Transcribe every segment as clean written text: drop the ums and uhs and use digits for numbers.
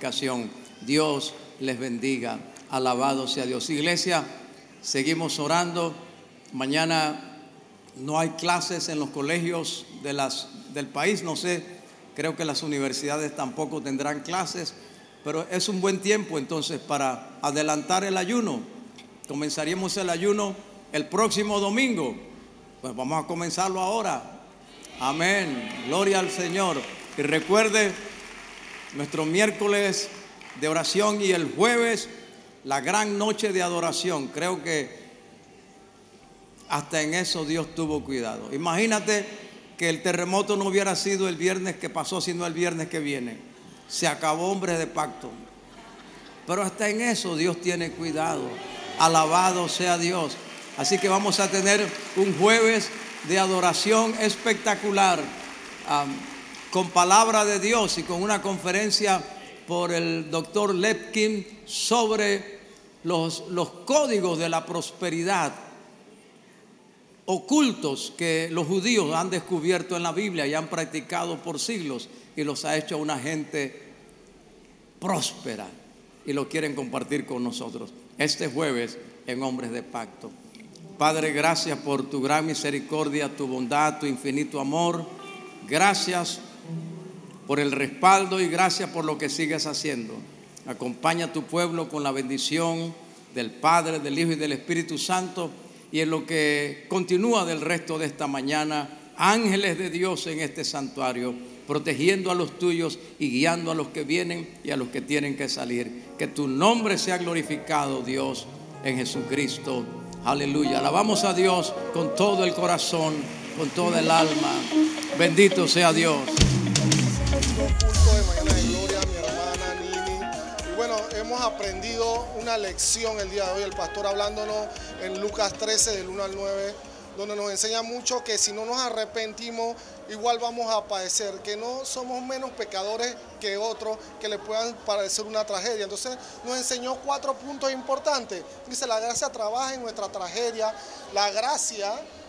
comunicación. Dios les bendiga. Alabado sea Dios. Iglesia, seguimos orando. Mañana no hay clases en los colegios del país, no sé, creo que las universidades tampoco tendrán clases, pero es un buen tiempo entonces para adelantar el ayuno. Comenzaríamos el ayuno el próximo domingo, pues vamos a comenzarlo ahora. Amén, gloria al Señor. Y recuerde, nuestro miércoles de oración y el jueves la gran noche de adoración. Creo que hasta en eso Dios tuvo cuidado. Imagínate que el terremoto no hubiera sido el viernes que pasó, sino el viernes que viene. Se acabó Hombres de Pacto. Pero hasta en eso Dios tiene cuidado. Alabado sea Dios. Así que vamos a tener un jueves de adoración espectacular, con palabra de Dios y con una conferencia por el doctor Lepkin sobre los códigos de la prosperidad ocultos que los judíos han descubierto en la Biblia y han practicado por siglos, y los ha hecho una gente próspera y lo quieren compartir con nosotros este jueves en Hombres de Pacto. Padre, gracias por tu gran misericordia, tu bondad, tu infinito amor. Gracias por el respaldo y gracias por lo que sigues haciendo. Acompaña a tu pueblo con la bendición del Padre, del Hijo y del Espíritu Santo. Y en lo que continúa del resto de esta mañana, ángeles de Dios en este santuario, protegiendo a los tuyos y guiando a los que vienen y a los que tienen que salir. Que tu nombre sea glorificado, Dios, en Jesucristo. Aleluya. Alabamos a Dios con todo el corazón, con toda el alma. Bendito sea Dios. Hemos aprendido una lección el día de hoy, el pastor hablándonos en Lucas 13 del 1 al 9, donde nos enseña mucho que si no nos arrepentimos igual vamos a padecer, que no somos menos pecadores que otros que le puedan parecer una tragedia. Entonces nos enseñó 4 puntos importantes. Dice: la gracia trabaja en nuestra tragedia, la gracia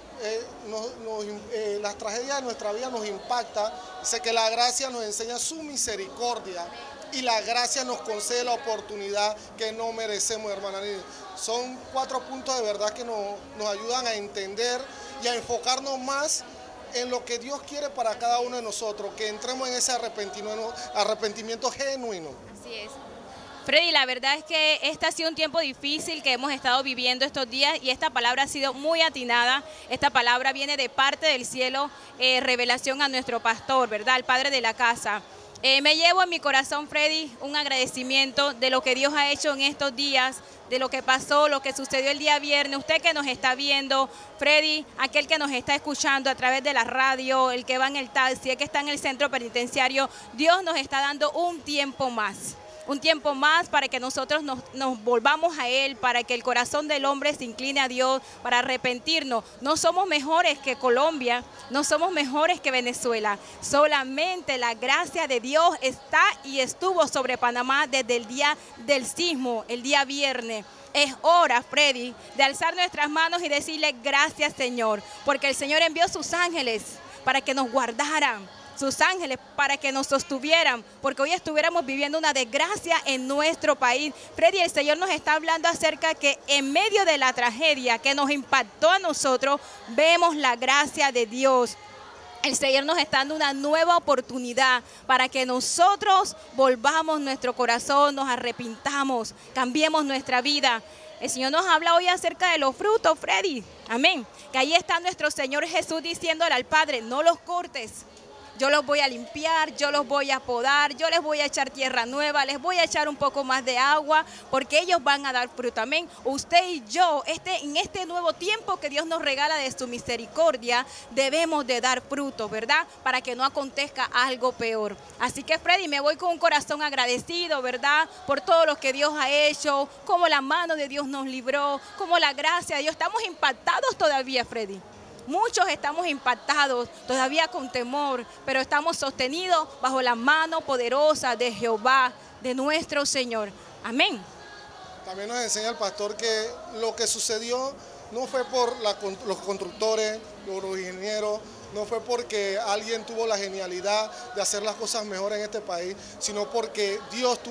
las tragedias de nuestra vida nos impacta. Dice que la gracia nos enseña su misericordia y la gracia nos concede la oportunidad que no merecemos, hermana Nini. Son 4 puntos de verdad que nos ayudan a entender y a enfocarnos más en lo que Dios quiere para cada uno de nosotros, que entremos en ese arrepentimiento genuino. Así es. Freddy, la verdad es que este ha sido un tiempo difícil que hemos estado viviendo estos días y esta palabra ha sido muy atinada. Esta palabra viene de parte del cielo, revelación a nuestro pastor, ¿verdad? El padre de la casa. Me llevo en mi corazón, Freddy, un agradecimiento de lo que Dios ha hecho en estos días, de lo que pasó, lo que sucedió el día viernes. Usted que nos está viendo, Freddy, aquel que nos está escuchando a través de la radio, el que va en el taxi, el que está en el centro penitenciario, Dios nos está dando un tiempo más. Un tiempo más para que nosotros nos volvamos a Él, para que el corazón del hombre se incline a Dios, para arrepentirnos. No somos mejores que Colombia, no somos mejores que Venezuela. Solamente la gracia de Dios está y estuvo sobre Panamá desde el día del sismo, el día viernes. Es hora, Freddy, de alzar nuestras manos y decirle gracias, Señor, porque el Señor envió sus ángeles para que nos guardaran, sus ángeles para que nos sostuvieran, porque hoy estuviéramos viviendo una desgracia en nuestro país. Freddy, el Señor nos está hablando acerca que en medio de la tragedia que nos impactó a nosotros, vemos la gracia de Dios. El Señor nos está dando una nueva oportunidad para que nosotros volvamos nuestro corazón, nos arrepintamos, cambiemos nuestra vida. El Señor nos habla hoy acerca de los frutos, Freddy. Amén. Que ahí está nuestro Señor Jesús diciéndole al Padre: no los cortes. Yo los voy a limpiar, yo los voy a podar, yo les voy a echar tierra nueva, les voy a echar un poco más de agua, porque ellos van a dar fruto. Amén. Usted y yo, en este nuevo tiempo que Dios nos regala de su misericordia, debemos de dar fruto, ¿verdad? Para que no acontezca algo peor. Así que, Freddy, me voy con un corazón agradecido, ¿verdad? Por todo lo que Dios ha hecho, cómo la mano de Dios nos libró, cómo la gracia de Dios. Estamos impactados todavía, Freddy. Muchos estamos impactados, todavía con temor, pero estamos sostenidos bajo la mano poderosa de Jehová, de nuestro Señor. Amén. También nos enseña el pastor que lo que sucedió no fue por los constructores, los ingenieros, no fue porque alguien tuvo la genialidad de hacer las cosas mejor en este país, sino porque Dios tuvo